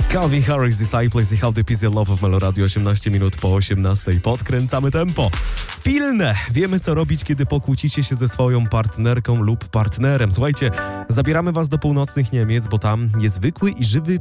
Calvin Harris, Disciples i How Deep Is Your Love w Meloradio 18 minut po 18. Podkręcamy tempo. Pilne! Wiemy, co robić, kiedy pokłócicie się ze swoją partnerką lub partnerem. Słuchajcie, zabieramy was do północnych Niemiec, bo tam niezwykły i żywy